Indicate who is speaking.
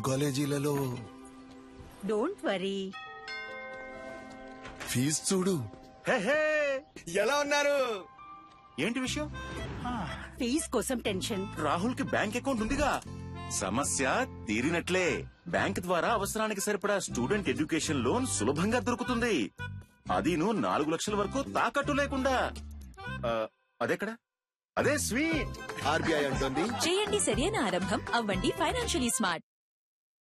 Speaker 1: కాలేజీలలో
Speaker 2: don't worry.
Speaker 1: Fee చూడు.
Speaker 3: ఎలా ఉన్నారు?
Speaker 4: ఏంటి విషయం?
Speaker 2: ఫీజ్ కోసం టెన్షన్.
Speaker 4: రాహుల్ కి బ్యాంక్ అకౌంట్ ఉందిగా, సమస్య తీరినట్లే. బ్యాంక్ ద్వారా అవసరానికి సరిపడా స్టూడెంట్ ఎడ్యుకేషన్ లోన్ సులభంగా దొరుకుతుంది. అదీను 4 లక్షల వరకు తాకట్టు లేకుండా. అదెక్కడ? అదే స్వీట్.
Speaker 3: ఆర్బీఐ అంటుంది
Speaker 5: చేయండి సరైన ఆరంభం, అవ్వండి ఫైనాన్షియలీ స్మార్ట్.